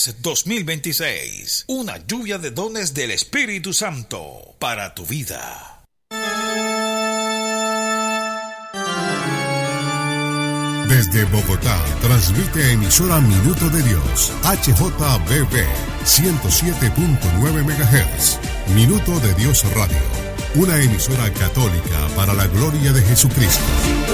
Pentecostés 2026. Una lluvia de dones del Espíritu Santo para tu vida. Desde Bogotá, transmite emisora Minuto de Dios, HJBB, 107.9 MHz. Minuto de Dios Radio, una emisora católica para la gloria de Jesucristo.